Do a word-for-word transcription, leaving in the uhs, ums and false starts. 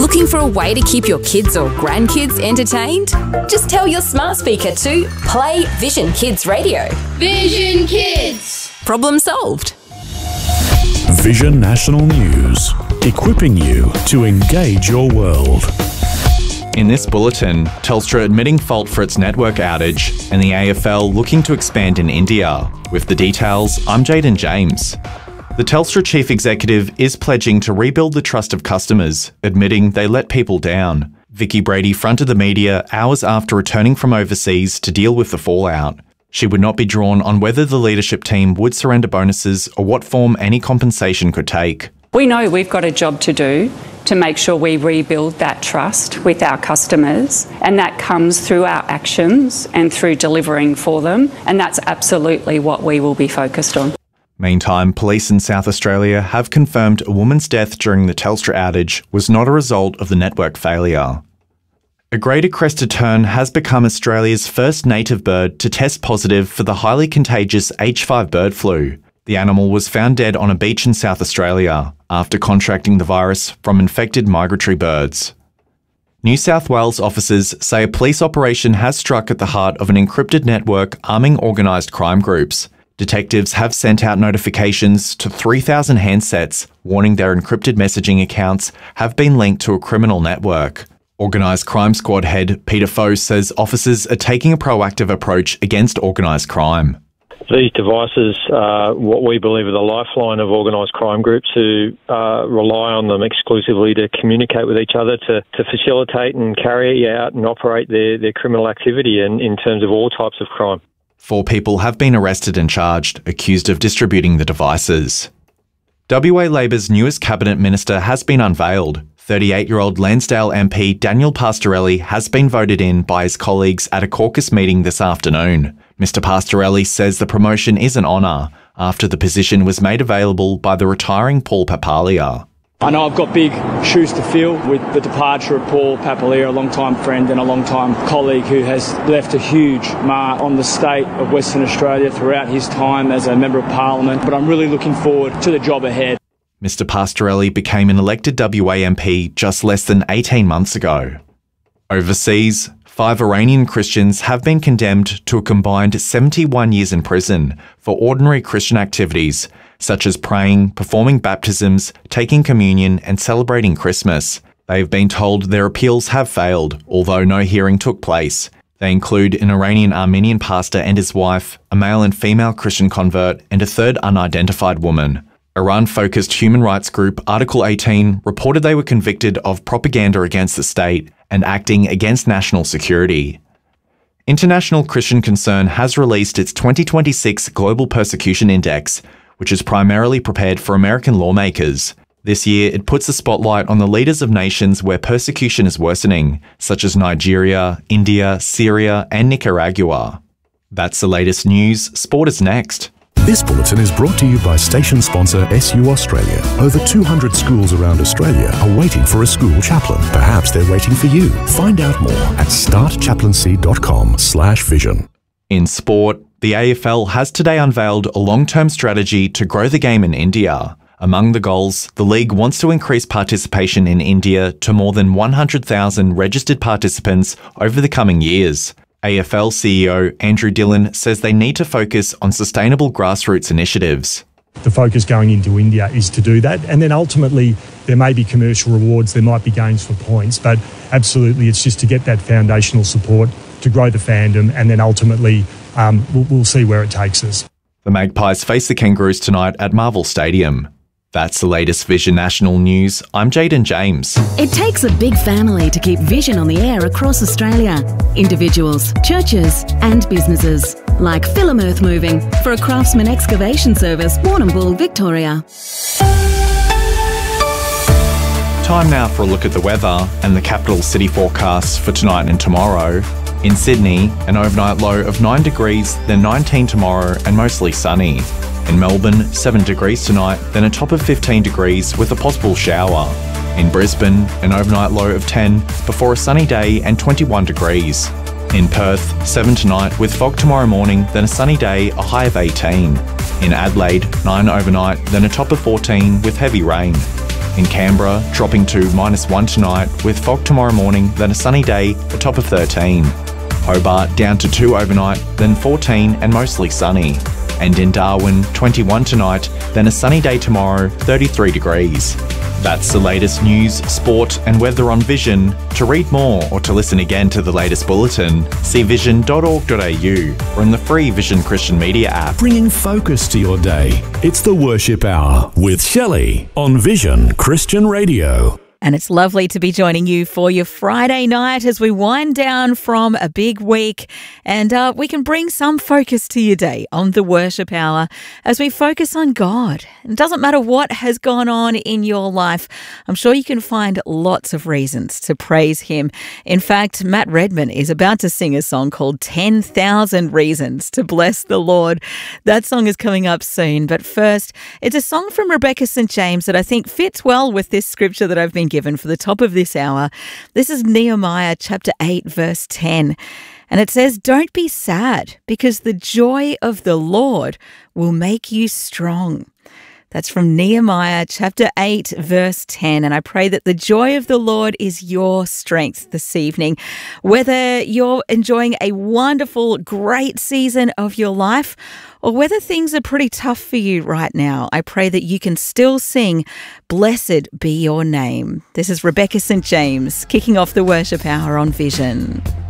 Looking for a way to keep your kids or grandkids entertained? Just tell your smart speaker to play Vision Kids Radio. Vision Kids! Problem solved. Vision National News, equipping you to engage your world. In this bulletin, Telstra admitting fault for its network outage and the A F L looking to expand in India. With the details, I'm Jaden James. The Telstra chief executive is pledging to rebuild the trust of customers, admitting they let people down. Vicky Brady fronted the media hours after returning from overseas to deal with the fallout. She would not be drawn on whether the leadership team would surrender bonuses or what form any compensation could take. We know we've got a job to do to make sure we rebuild that trust with our customers, and that comes through our actions and through delivering for them, and that's absolutely what we will be focused on. Meantime, police in South Australia have confirmed a woman's death during the Telstra outage was not a result of the network failure. A greater crested tern has become Australia's first native bird to test positive for the highly contagious H five bird flu. The animal was found dead on a beach in South Australia after contracting the virus from infected migratory birds. New South Wales officers say a police operation has struck at the heart of an encrypted network arming organised crime groups. Detectives have sent out notifications to three thousand handsets warning their encrypted messaging accounts have been linked to a criminal network. Organised Crime Squad head Peter Foe says officers are taking a proactive approach against organised crime. These devices are what we believe are the lifeline of organised crime groups who uh, rely on them exclusively to communicate with each other, to, to facilitate and carry out and operate their, their criminal activity in, in terms of all types of crime. Four people have been arrested and charged, accused of distributing the devices. W A Labor's newest cabinet minister has been unveiled. thirty-eight-year-old Lansdale M P Daniel Pastorelli has been voted in by his colleagues at a caucus meeting this afternoon. Mister Pastorelli says the promotion is an honour after the position was made available by the retiring Paul Papalia. I know I've got big shoes to fill with the departure of Paul Papalia, a long-time friend and a long-time colleague who has left a huge mark on the state of Western Australia throughout his time as a Member of Parliament, but I'm really looking forward to the job ahead. Mister Pastorelli became an elected W A M P just less than eighteen months ago. Overseas, five Iranian Christians have been condemned to a combined seventy-one years in prison for ordinary Christian activities, such as praying, performing baptisms, taking communion and celebrating Christmas. They have been told their appeals have failed, although no hearing took place. They include an Iranian Armenian pastor and his wife, a male and female Christian convert, and a third unidentified woman. Iran-focused human rights group Article eighteen reported they were convicted of propaganda against the state and acting against national security. International Christian Concern has released its twenty twenty-six Global Persecution Index, which is primarily prepared for American lawmakers. This year, it puts a spotlight on the leaders of nations where persecution is worsening, such as Nigeria, India, Syria, and Nicaragua. That's the latest news. Sport is next. This bulletin is brought to you by station sponsor S U Australia. Over two hundred schools around Australia are waiting for a school chaplain. Perhaps they're waiting for you. Find out more at startchaplaincy.com slash vision. In sport, the A F L has today unveiled a long-term strategy to grow the game in India. Among the goals, the league wants to increase participation in India to more than one hundred thousand registered participants over the coming years. A F L C E O Andrew Dillon says they need to focus on sustainable grassroots initiatives. The focus going into India is to do that, and then ultimately there may be commercial rewards, there might be gains for points, but absolutely it's just to get that foundational support to grow the fandom, and then ultimately um, we'll, we'll see where it takes us. The Magpies face the Kangaroos tonight at Marvel Stadium. That's the latest Vision National News. I'm Jaden James. It takes a big family to keep Vision on the air across Australia. Individuals, churches and businesses. Like Philum Earth Moving for a Craftsman Excavation Service, Warrnambool, Victoria. Time now for a look at the weather and the capital city forecasts for tonight and tomorrow. In Sydney, an overnight low of nine degrees, then nineteen tomorrow and mostly sunny. In Melbourne, seven degrees tonight, then a top of fifteen degrees with a possible shower. In Brisbane, an overnight low of ten before a sunny day and twenty-one degrees. In Perth, seven tonight with fog tomorrow morning, then a sunny day, a high of eighteen. In Adelaide, nine overnight, then a top of fourteen with heavy rain. In Canberra, dropping to minus one tonight with fog tomorrow morning, then a sunny day, a top of thirteen. Hobart down to two overnight, then fourteen and mostly sunny. And in Darwin, twenty-one tonight, then a sunny day tomorrow, thirty-three degrees. That's the latest news, sport and weather on Vision. To read more or to listen again to the latest bulletin, see vision dot org dot a u or in the free Vision Christian Media app. Bringing focus to your day. It's the Worship Hour with Shelley on Vision Christian Radio. And it's lovely to be joining you for your Friday night as we wind down from a big week, and uh, we can bring some focus to your day on the Worship Hour as we focus on God. It doesn't matter what has gone on in your life. I'm sure you can find lots of reasons to praise Him. In fact, Matt Redman is about to sing a song called ten thousand Reasons to Bless the Lord. That song is coming up soon. But first, it's a song from Rebecca Saint James that I think fits well with this scripture that I've been given for the top of this hour. This is Nehemiah chapter eight, verse ten. And it says, "Don't be sad, because the joy of the Lord will make you strong." That's from Nehemiah chapter eight, verse ten. And I pray that the joy of the Lord is your strength this evening. Whether you're enjoying a wonderful, great season of your life, or whether things are pretty tough for you right now, I pray that you can still sing, "Blessed be your name." This is Rebecca Saint James kicking off the Worship Hour on Vision.